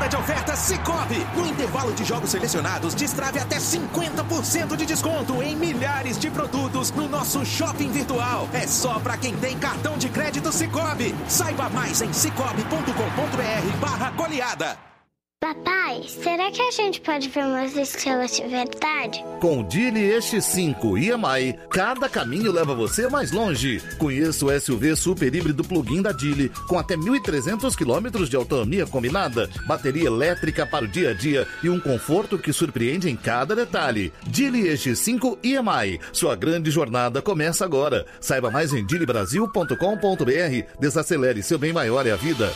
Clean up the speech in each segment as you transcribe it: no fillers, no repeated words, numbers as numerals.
de ofertas Sicoob. No intervalo de jogos selecionados, destrave até 50% de desconto em milhares de produtos no nosso shopping virtual. É só para quem tem cartão de crédito Sicoob. Saiba mais em cicobi.com.br/goleada. Papai, será que a gente pode ver umas estrelas de verdade? Com o Geely EX5 EMI, cada caminho leva você mais longe. Conheça o SUV super híbrido plug-in da Geely, com até 1.300 km de autonomia combinada, bateria elétrica para o dia a dia e um conforto que surpreende em cada detalhe. Geely EX5 EMI, sua grande jornada começa agora. Saiba mais em geelybrasil.com.br. Desacelere, seu bem maior é a vida.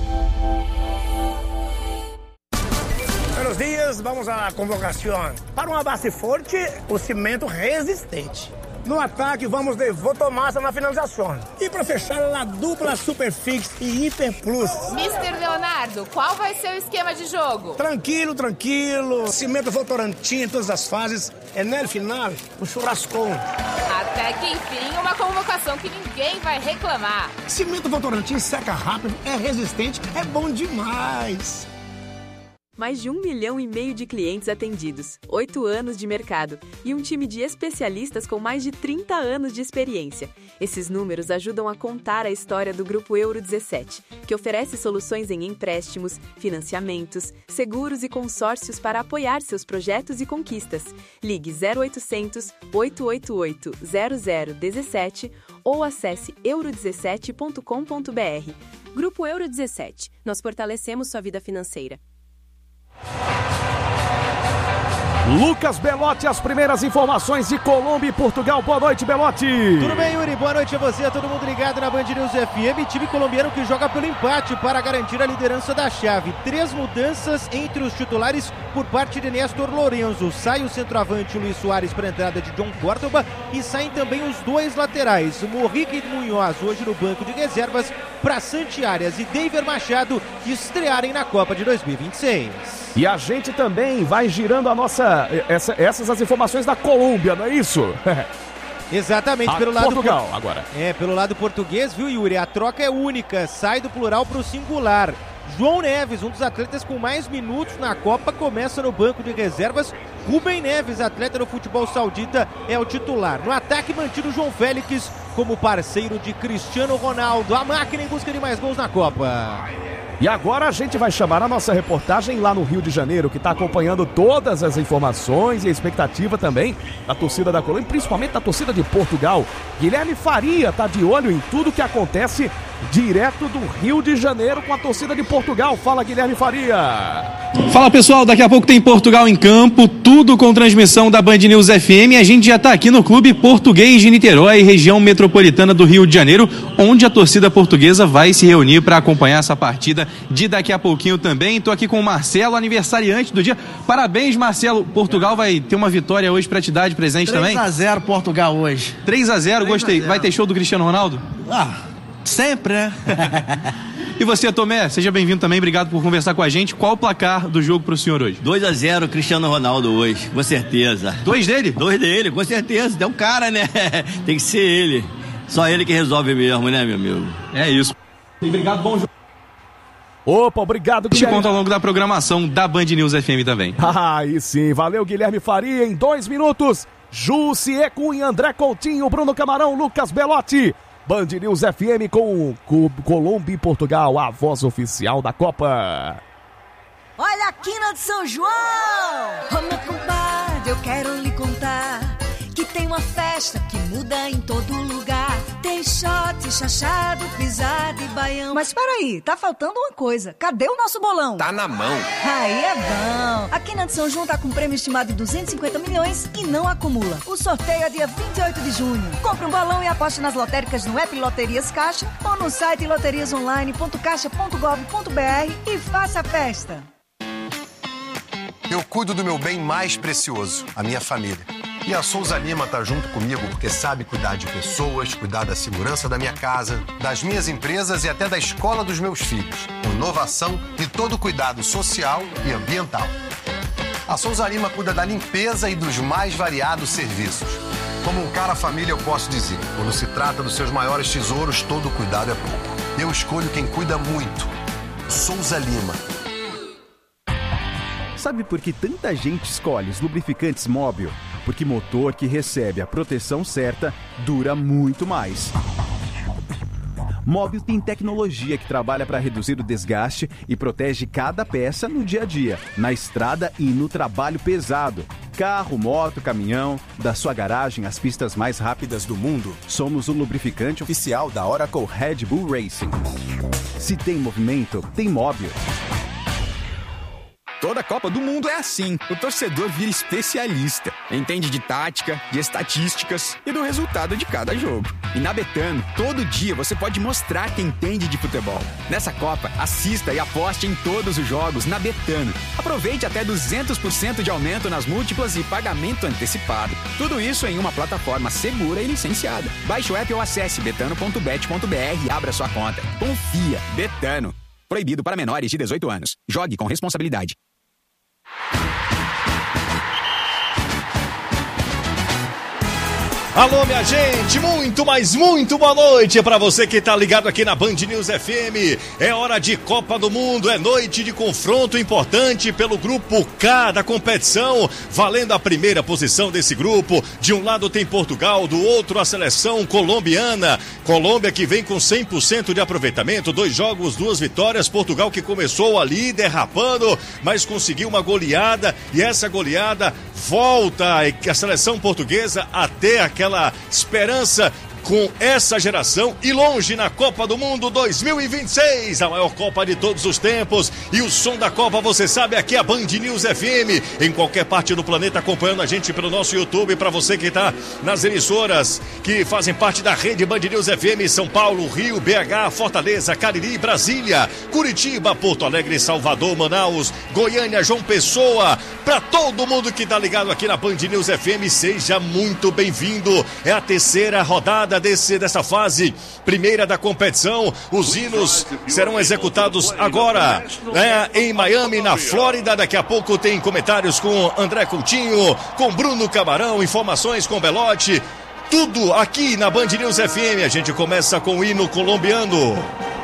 Buenos días, vamos à convocação. Para uma base forte, o cimento resistente. No ataque, vamos de Votomassa na finalização. E para fechar, a dupla Superfix e Hiper Plus. Mr. Leonardo, qual vai ser o esquema de jogo? Tranquilo. Cimento Votorantim em todas as fases. É no final, o churrascão. Até que enfim, uma convocação que ninguém vai reclamar. Cimento Votorantim seca rápido, é resistente, é bom demais. Mais de 1,5 milhão de clientes atendidos, 8 anos de mercado e um time de especialistas com mais de 30 anos de experiência. Esses números ajudam a contar a história do Grupo Euro 17, que oferece soluções em empréstimos, financiamentos, seguros e consórcios para apoiar seus projetos e conquistas. Ligue 0800 888 0017 ou acesse euro17.com.br. Grupo Euro 17. Nós fortalecemos sua vida financeira. Lucas Belotti, as primeiras informações de Colômbia e Portugal. Boa noite, Belotti. Tudo bem, Yuri? Boa noite a você, todo mundo ligado na Band News FM. Time colombiano que joga pelo empate para garantir a liderança da chave. 3 mudanças entre os titulares por parte de Néstor Lorenzo. Sai o centroavante Luiz Soares para a entrada de John Córdoba e saem também os 2 laterais. Morrique e Munhoz hoje no banco de reservas para Santi Arias e David Machado estrearem na Copa de 2026. E a gente também vai girando essas as informações da Colômbia, não é isso? Exatamente, pelo lado Portugal agora. Pelo lado português, viu, Yuri? A troca é única, sai do plural para o singular. João Neves, um dos atletas com mais minutos na Copa, começa no banco de reservas. Rubem Neves, atleta do futebol saudita, é o titular. No ataque, mantido João Félix como parceiro de Cristiano Ronaldo. A máquina em busca de mais gols na Copa. E agora a gente vai chamar a nossa reportagem lá no Rio de Janeiro, que está acompanhando todas as informações e a expectativa também da torcida da Colômbia, principalmente da torcida de Portugal. Guilherme Faria está de olho em tudo que acontece direto do Rio de Janeiro com a torcida de Portugal. Fala, Guilherme Faria. Fala, pessoal, daqui a pouco tem Portugal em campo, tudo com transmissão da Band News FM. A gente já está aqui no Clube Português de Niterói, região metropolitana do Rio de Janeiro, onde a torcida portuguesa vai se reunir para acompanhar essa partida de daqui a pouquinho também. Estou aqui com o Marcelo, aniversariante do dia. Parabéns, Marcelo. Portugal vai ter uma vitória hoje para te dar de presente também? 3-0 Portugal hoje. 3-0, gostei. Vai ter show do Cristiano Ronaldo? Sempre, né? E você, Tomé, seja bem-vindo também, obrigado por conversar com a gente. Qual o placar do jogo pro senhor hoje? 2-0 Cristiano Ronaldo hoje, com certeza. 2 dele? 2 dele, com certeza. É um cara, né? Tem que ser ele. Só ele que resolve mesmo, né, meu amigo? É isso. Obrigado, bom jogo. Opa, obrigado, Guilherme. Te conto ao longo da programação da Band News FM também. Aí sim, valeu, Guilherme Faria. Em 2 minutos, Jussi Cunha, André Coutinho, Bruno Camarão, Lucas Belotti. Band News FM com Colômbia e Portugal, a voz oficial da Copa. Olha a quina de São João! Ô meu compadre, eu quero lhe contar que tem uma festa que muda em todo lugar. Tem shot, chachado, pisada e baião. Mas peraí, tá faltando uma coisa. Cadê o nosso bolão? Tá na mão. Aí é bom. A Quina de São João tá com prêmio estimado de 250 milhões e não acumula. O sorteio é dia 28 de junho. Compre um bolão e aposte nas lotéricas no app Loterias Caixa ou no site loteriasonline.caixa.gov.br e faça a festa. Eu cuido do meu bem mais precioso, a minha família. E a Souza Lima tá junto comigo porque sabe cuidar de pessoas, cuidar da segurança da minha casa, das minhas empresas e até da escola dos meus filhos. Com inovação e todo cuidado social e ambiental. A Souza Lima cuida da limpeza e dos mais variados serviços. Como um cara família, eu posso dizer, quando se trata dos seus maiores tesouros, todo cuidado é pouco. Eu escolho quem cuida muito. Souza Lima. Sabe por que tanta gente escolhe os lubrificantes Mobil? Porque motor que recebe a proteção certa dura muito mais. Mobil tem tecnologia que trabalha para reduzir o desgaste e protege cada peça no dia a dia, na estrada e no trabalho pesado. Carro, moto, caminhão, da sua garagem às pistas mais rápidas do mundo, somos o lubrificante oficial da Oracle Red Bull Racing. Se tem movimento, tem Mobil. Toda Copa do Mundo é assim. O torcedor vira especialista. Entende de tática, de estatísticas e do resultado de cada jogo. E na Betano, todo dia você pode mostrar que entende de futebol. Nessa Copa, assista e aposte em todos os jogos na Betano. Aproveite até 200% de aumento nas múltiplas e pagamento antecipado. Tudo isso em uma plataforma segura e licenciada. Baixe o app ou acesse betano.bet.br e abra sua conta. Confia. Betano. Proibido para menores de 18 anos. Jogue com responsabilidade. Alô, minha gente, muito boa noite para você que tá ligado aqui na Band News FM. É hora de Copa do Mundo, é noite de confronto importante pelo grupo K da competição, valendo a primeira posição desse grupo. De um lado tem Portugal, do outro a seleção colombiana. Colômbia que vem com 100% de aproveitamento, 2 jogos, 2 vitórias. Portugal que começou ali derrapando, mas conseguiu uma goleada e essa goleada volta a seleção portuguesa até aquela esperança com essa geração e longe na Copa do Mundo 2026, a maior Copa de todos os tempos. E o som da Copa, você sabe, aqui é a Band News FM, em qualquer parte do planeta, acompanhando a gente pelo nosso YouTube. Para você que está nas emissoras que fazem parte da rede Band News FM, São Paulo, Rio, BH, Fortaleza, Cariri, Brasília, Curitiba, Porto Alegre, Salvador, Manaus, Goiânia, João Pessoa. Para todo mundo que está ligado aqui na Band News FM, seja muito bem-vindo. É a terceira rodada dessa fase primeira da competição. Os hinos serão executados agora em Miami, na Flórida. Daqui a pouco tem comentários com André Coutinho, com Bruno Camarão, informações com Belotti. Tudo aqui na Band News FM. A gente começa com o hino colombiano.